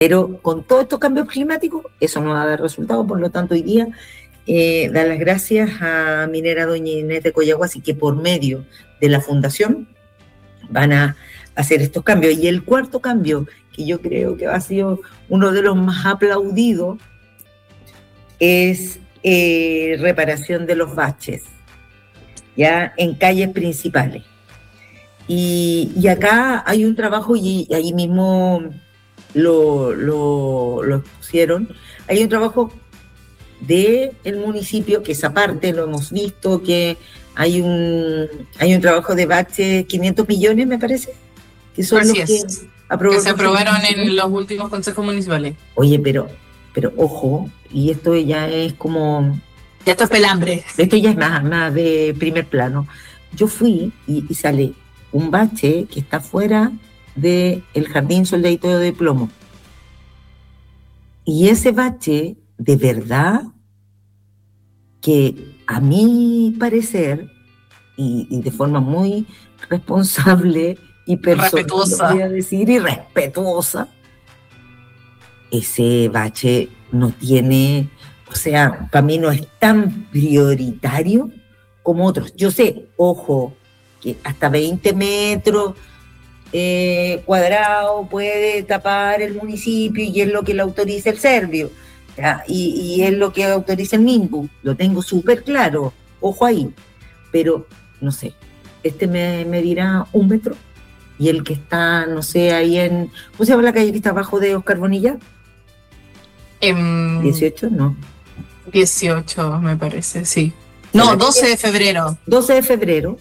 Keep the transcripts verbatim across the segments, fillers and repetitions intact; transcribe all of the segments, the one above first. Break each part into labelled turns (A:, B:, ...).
A: Pero con todos estos cambios climáticos, eso no va a dar resultado. Por lo tanto, hoy día, eh, dar las gracias a Minera Doña Inés de Collahuasi, que por medio de la fundación van a hacer estos cambios. Y el cuarto cambio, que yo creo que ha sido uno de los más aplaudidos, es eh, reparación de los baches, ya en calles principales. Y, y acá hay un trabajo, y ahí mismo lo, lo, lo expusieron, hay un trabajo del municipio, que esa parte lo hemos visto, que hay un, hay un trabajo de baches, quinientos millones me parece, que son
B: Así
A: los
B: es,
A: que, aprobó
B: que se aprobaron en los últimos consejos municipales.
A: Oye, pero, pero ojo, y esto ya es como...
B: Ya esto es pelambre.
A: Esto ya es más, más de primer plano. Yo fui y, y sale un bache que está fuera del Jardín Soldadito de Plomo. Y ese bache, de verdad, que a mi parecer, y, y de forma muy responsable y personal,
B: respetuosa,
A: voy a decir, y respetuosa, ese bache no tiene, o sea, para mí no es tan prioritario como otros. Yo sé, ojo, que hasta veinte metros eh, cuadrados puede tapar el municipio y es lo que le autoriza el Servio, ¿ya? Y, y es lo que autoriza el MINBU, lo tengo súper claro, ojo ahí, pero no sé, este me, me dirá un metro, y el que está, no sé, ahí en, ¿cómo se llama la calle que está abajo de Oscar Bonilla?
B: Um,
A: dieciocho, no.
B: dieciocho, me parece, sí. No, doce de febrero.
A: doce de febrero,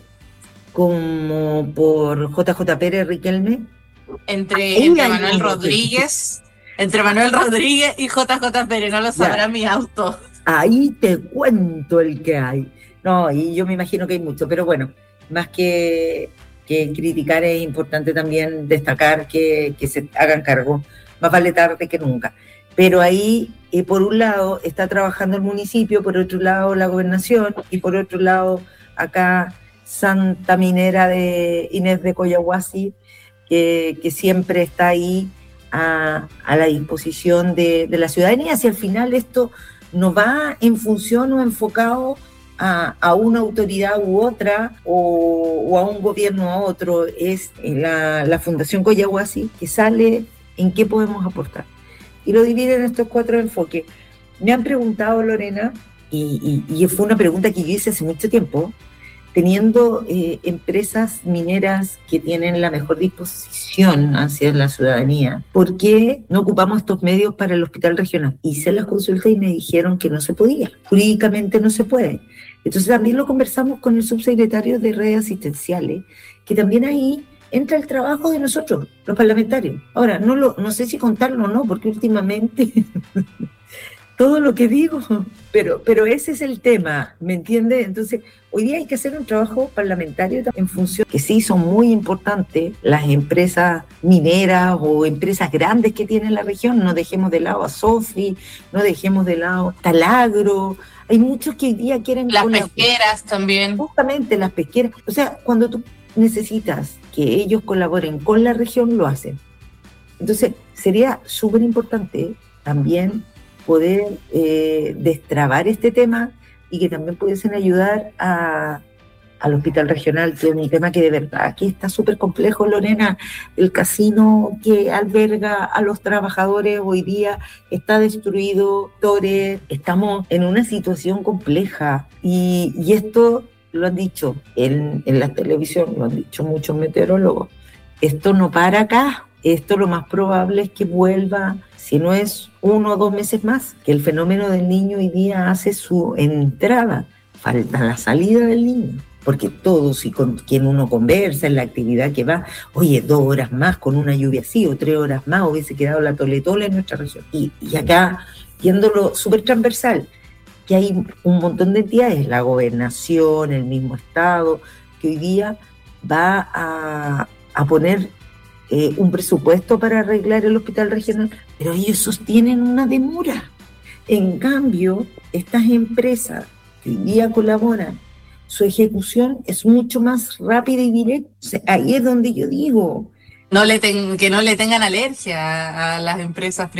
A: como por J J Pérez Riquelme.
B: Entre, entre Manuel Rodríguez, entre Manuel Rodríguez y J J Pérez, no lo sabrá mi auto.
A: Ahí te cuento el que hay. No, y yo me imagino que hay mucho, pero bueno, más que, que criticar, es importante también destacar que, que se hagan cargo. Más vale tarde que nunca. Pero ahí, eh, por un lado, está trabajando el municipio, por otro lado, la gobernación, y por otro lado, acá, Santa Minera de Inés de Collahuasi, que, que siempre está ahí a, a la disposición de, de la ciudadanía. Si al final esto no va en función o enfocado a, a una autoridad u otra, o, o a un gobierno a otro, es la, la Fundación Collahuasi, que sale en qué podemos aportar. Y lo divide en estos cuatro enfoques. Me han preguntado, Lorena, y, y, y fue una pregunta que yo hice hace mucho tiempo, teniendo eh, empresas mineras que tienen la mejor disposición hacia la ciudadanía, ¿por qué no ocupamos estos medios para el hospital regional? Hice las consultas y me dijeron que no se podía, jurídicamente no se puede. Entonces también lo conversamos con el subsecretario de redes asistenciales, que también ahí entra el trabajo de nosotros, los parlamentarios. Ahora, no, lo, no sé si contarlo o no, porque últimamente todo lo que digo, pero, pero ese es el tema, ¿me entiendes? Entonces, hoy día hay que hacer un trabajo parlamentario en función, que sí son muy importantes las empresas mineras o empresas grandes que tiene la región. No dejemos de lado a Sofi, no dejemos de lado Talagro. Hay muchos que hoy día quieren...
B: Las pesqueras también.
A: Justamente las pesqueras. O sea, cuando tú necesitas que ellos colaboren con la región, lo hacen. Entonces, sería súper importante también poder eh, destrabar este tema, y que también pudiesen ayudar a, al hospital regional, que es un tema que de verdad aquí está súper complejo, Lorena. El casino que alberga a los trabajadores hoy día está destruido, Torres, estamos en una situación compleja, y, y esto lo han dicho en, en la televisión, lo han dicho muchos meteorólogos, esto no para acá, esto lo más probable es que vuelva, si no es uno o dos meses más, que el fenómeno del Niño hoy día hace su entrada, falta la salida del Niño, porque todos y con quien uno conversa en la actividad que va, oye, dos horas más con una lluvia así, o tres horas más hubiese quedado la tole tole en nuestra región. Y, y acá, viéndolo súper transversal, que hay un montón de entidades, la gobernación, el mismo Estado, que hoy día va a, a poner eh, un presupuesto para arreglar el hospital regional, pero ellos sostienen una demora. En cambio, estas empresas que hoy día colaboran, su ejecución es mucho más rápida y directa. O sea, ahí es donde yo digo,
B: no le ten, que no le tengan alergia a, a las empresas